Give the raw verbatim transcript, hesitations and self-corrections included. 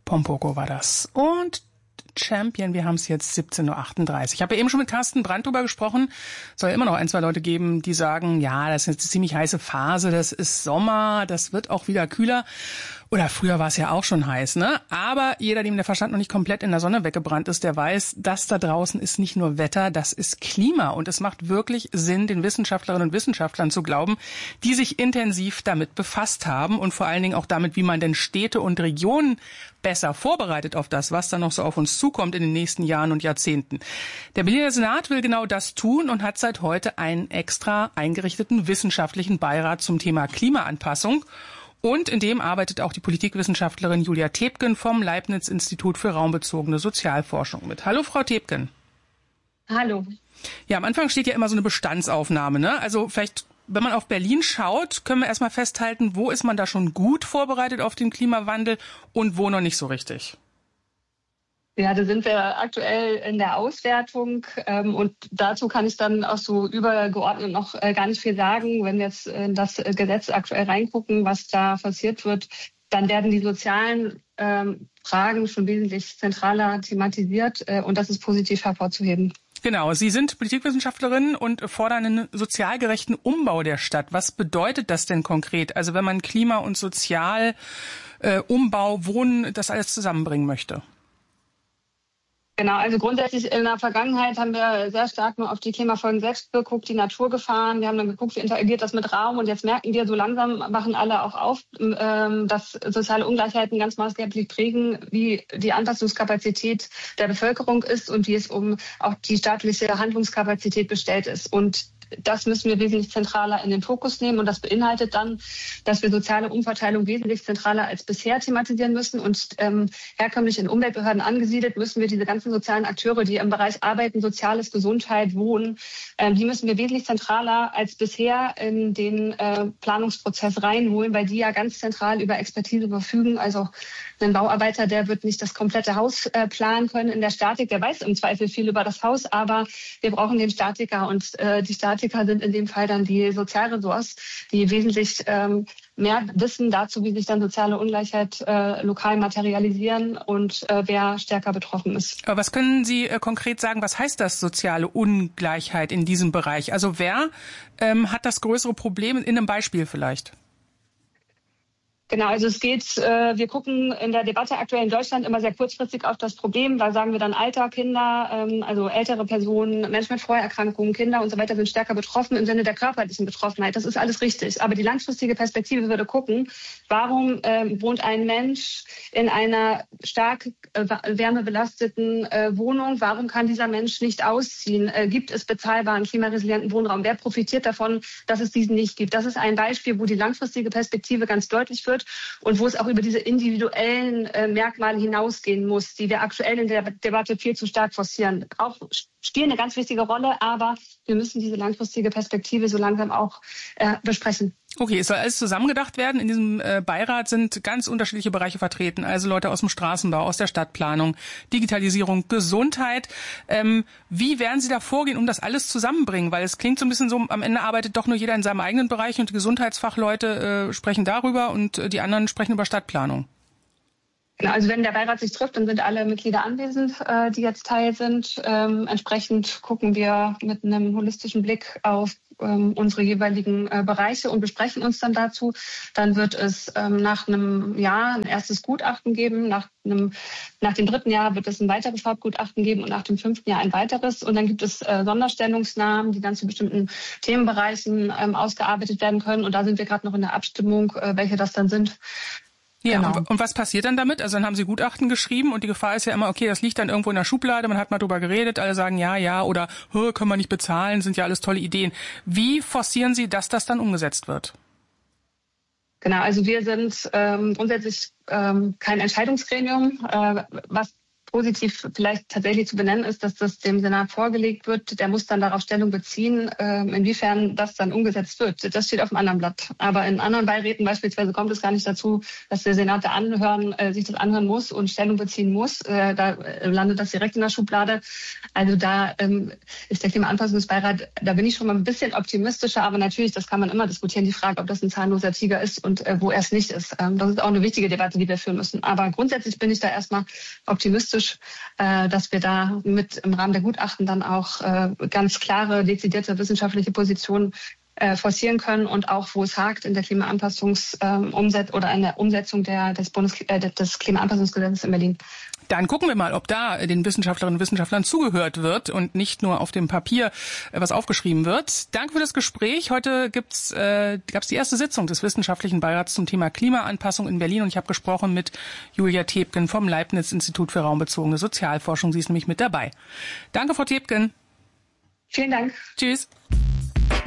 Pompoko war das. Und Champion, wir haben es jetzt siebzehn Uhr achtunddreißig. Ich habe ja eben schon mit Carsten Brandt drüber gesprochen. Es soll immer noch ein, zwei Leute geben, die sagen, ja, das ist jetzt eine ziemlich heiße Phase, das ist Sommer, das wird auch wieder kühler. Oder früher war es ja auch schon heiß, ne? Aber jeder, dem der Verstand noch nicht komplett in der Sonne weggebrannt ist, der weiß, das da draußen ist nicht nur Wetter, das ist Klima. Und es macht wirklich Sinn, den Wissenschaftlerinnen und Wissenschaftlern zu glauben, die sich intensiv damit befasst haben und vor allen Dingen auch damit, wie man denn Städte und Regionen besser vorbereitet auf das, was da noch so auf uns zukommt in den nächsten Jahren und Jahrzehnten. Der Berliner Senat will genau das tun und hat seit heute einen extra eingerichteten wissenschaftlichen Beirat zum Thema Klimaanpassung. Und in dem arbeitet auch die Politikwissenschaftlerin Julia Tebken vom Leibniz-Institut für raumbezogene Sozialforschung mit. Hallo, Frau Tebken. Hallo. Ja, am Anfang steht ja immer so eine Bestandsaufnahme, ne? Also vielleicht, wenn man auf Berlin schaut, können wir erstmal festhalten, wo ist man da schon gut vorbereitet auf den Klimawandel und wo noch nicht so richtig? Ja, da sind wir aktuell in der Auswertung ähm, und dazu kann ich dann auch so übergeordnet noch äh, gar nicht viel sagen. Wenn wir jetzt in das Gesetz aktuell reingucken, was da passiert wird, dann werden die sozialen ähm, Fragen schon wesentlich zentraler thematisiert äh, und das ist positiv hervorzuheben. Genau, Sie sind Politikwissenschaftlerin und fordern einen sozial gerechten Umbau der Stadt. Was bedeutet das denn konkret? Also wenn man Klima und Sozial, äh, Umbau, Wohnen, das alles zusammenbringen möchte? Genau, also grundsätzlich in der Vergangenheit haben wir sehr stark nur auf die Klimafolgen selbst geguckt, die Naturgefahren. Wir haben dann geguckt, wie interagiert das mit Raum. Und jetzt merken wir, so langsam machen alle auch auf, dass soziale Ungleichheiten ganz maßgeblich prägen, wie die Anpassungskapazität der Bevölkerung ist und wie es um auch die staatliche Handlungskapazität bestellt ist. Und das müssen wir wesentlich zentraler in den Fokus nehmen. Und das beinhaltet dann, dass wir soziale Umverteilung wesentlich zentraler als bisher thematisieren müssen. Und ähm, herkömmlich in Umweltbehörden angesiedelt, müssen wir diese ganzen sozialen Akteure, die im Bereich Arbeiten, Soziales, Gesundheit, Wohnen, ähm, die müssen wir wesentlich zentraler als bisher in den äh, Planungsprozess reinholen, weil die ja ganz zentral über Expertise verfügen. Also ein Bauarbeiter, der wird nicht das komplette Haus äh, planen können in der Statik. Der weiß im Zweifel viel über das Haus, aber wir brauchen den Statiker und äh, die Statiker sind in dem Fall dann die Sozialressorts, die wesentlich ähm, mehr wissen dazu, wie sich dann soziale Ungleichheit äh, lokal materialisieren und äh, wer stärker betroffen ist. Aber was können Sie äh, konkret sagen, was heißt das soziale Ungleichheit in diesem Bereich? Also wer ähm, hat das größere Problem in einem Beispiel vielleicht? Genau, also es geht, äh, wir gucken in der Debatte aktuell in Deutschland immer sehr kurzfristig auf das Problem, weil sagen wir dann Alter, Kinder, ähm, also ältere Personen, Menschen mit Vorerkrankungen, Kinder und so weiter sind stärker betroffen im Sinne der körperlichen Betroffenheit. Das ist alles richtig. Aber die langfristige Perspektive würde gucken, warum ähm, wohnt ein Mensch in einer stark äh, wärmebelasteten äh, Wohnung? Warum kann dieser Mensch nicht ausziehen? Äh, gibt es bezahlbaren, klimaresilienten Wohnraum? Wer profitiert davon, dass es diesen nicht gibt? Das ist ein Beispiel, wo die langfristige Perspektive ganz deutlich wird. Und wo es auch über diese individuellen äh, Merkmale hinausgehen muss, die wir aktuell in der Debatte viel zu stark forcieren. Auch spielen eine ganz wichtige Rolle, aber wir müssen diese langfristige Perspektive so langsam auch äh, besprechen. Okay, es soll alles zusammengedacht werden. In diesem äh, Beirat sind ganz unterschiedliche Bereiche vertreten. Also Leute aus dem Straßenbau, aus der Stadtplanung, Digitalisierung, Gesundheit. Ähm, wie werden Sie da vorgehen, um das alles zusammenbringen? Weil es klingt so ein bisschen so, am Ende arbeitet doch nur jeder in seinem eigenen Bereich und die Gesundheitsfachleute äh, sprechen darüber und äh, die anderen sprechen über Stadtplanung. Genau, also wenn der Beirat sich trifft, dann sind alle Mitglieder anwesend, äh, die jetzt Teil sind. Ähm, entsprechend gucken wir mit einem holistischen Blick auf ähm, unsere jeweiligen äh, Bereiche und besprechen uns dann dazu. Dann wird es ähm, nach einem Jahr ein erstes Gutachten geben. Nach, einem, nach dem dritten Jahr wird es ein weiteres Fahrtgutachten geben und nach dem fünften Jahr ein weiteres. Und dann gibt es äh, Sonderstellungsnahmen, die dann zu bestimmten Themenbereichen ähm, ausgearbeitet werden können. Und da sind wir gerade noch in der Abstimmung, äh, welche das dann sind. Ja, genau. und, und was passiert dann damit? Also dann haben Sie Gutachten geschrieben und die Gefahr ist ja immer, okay, das liegt dann irgendwo in der Schublade, man hat mal drüber geredet, alle sagen ja, ja oder können wir nicht bezahlen, sind ja alles tolle Ideen. Wie forcieren Sie, dass das dann umgesetzt wird? Genau, also wir sind ähm, grundsätzlich ähm, kein Entscheidungsgremium, äh, was positiv vielleicht tatsächlich zu benennen ist, dass das dem Senat vorgelegt wird. Der muss dann darauf Stellung beziehen, inwiefern das dann umgesetzt wird. Das steht auf dem anderen Blatt. Aber in anderen Beiräten beispielsweise kommt es gar nicht dazu, dass der Senat da anhören, sich das anhören muss und Stellung beziehen muss. Da landet das direkt in der Schublade. Also da ist der Klimaanpassungsbeirat, da bin ich schon mal ein bisschen optimistischer. Aber natürlich, das kann man immer diskutieren, die Frage, ob das ein zahnloser Tiger ist und wo er es nicht ist. Das ist auch eine wichtige Debatte, die wir führen müssen. Aber grundsätzlich bin ich da erstmal optimistisch, dass wir da mit im Rahmen der Gutachten dann auch ganz klare, dezidierte wissenschaftliche Positionen forcieren können und auch, wo es hakt in der Klimaanpassungsumsetzung oder in der Umsetzung der, des, Bundes, äh, des Klimaanpassungsgesetzes in Berlin. Dann gucken wir mal, ob da den Wissenschaftlerinnen und Wissenschaftlern zugehört wird und nicht nur auf dem Papier was aufgeschrieben wird. Danke für das Gespräch. Heute gibt's, äh, gab's die erste Sitzung des Wissenschaftlichen Beirats zum Thema Klimaanpassung in Berlin und ich habe gesprochen mit Julia Tebken vom Leibniz-Institut für raumbezogene Sozialforschung. Sie ist nämlich mit dabei. Danke, Frau Tebken. Vielen Dank. Tschüss.